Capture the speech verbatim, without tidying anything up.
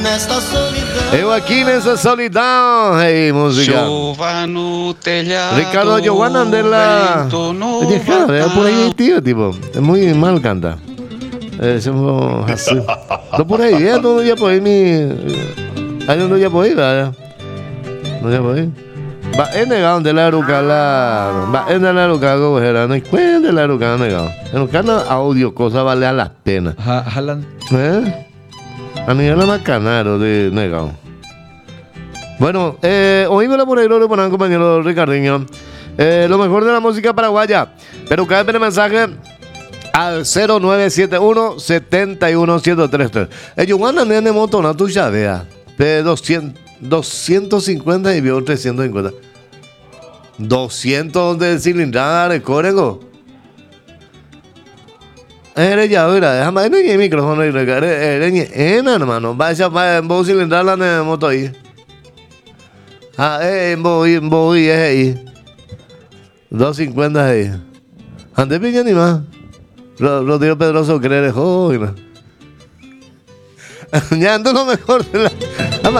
Eu aqui nessa solidão. Hey, música. Ricardo Giovanna de la. Oye, claro, es por ahí, tío, tipo. Es muy mal canta. Es así. No por ahí, ya no ya por ahí mi. Ahí no ya por ahí, ¿verdad? No ya por ahí. Va en negado de la rucala. Va en la rucala, como era. No hay cuenta de la rucala negado. En rucala audio, cosa vale a la pena. Jalan. ¿Eh? A nivel más canaro de negado. Bueno, eh, oímosla por ahí, lo ponen compañero Ricardiño. Eh, lo mejor de la música paraguaya. Pero cae el mensaje al cero nueve siete uno, siete uno siete tres tres. Ellos van a tener moto, una tuya vea. De doscientos cincuenta y vio trescientos cincuenta. doscientos de cilindrada de córrego. Eres ya, mira, déjame ver el micrófono y recargar. Eres ena, hermano. Vaya, vaya, en vos cilindrada la moto ahí. Ah, eh, en vos, en vos, es ahí. doscientos cincuenta ahí. Antes piña ni más. Rodrigo Pedroso cree, joven. Ya ando lo mejor de la.